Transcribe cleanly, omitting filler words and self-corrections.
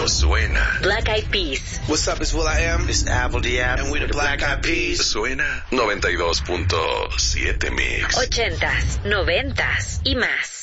suena. Black Eyed Peas. What's up, it's will.i.am. This is Apple D.App. And we the Black Eyed Peas. Suena 92.7 Mix. 80s, 90s y más.